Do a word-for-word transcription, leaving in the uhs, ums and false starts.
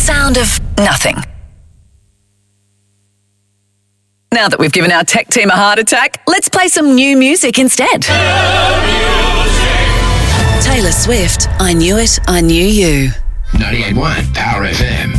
sound of nothing. Now that we've given our tech team a heart attack, let's play some new music instead. Taylor Swift, I Knew It, I Knew You. ninety-eight point one Power F M.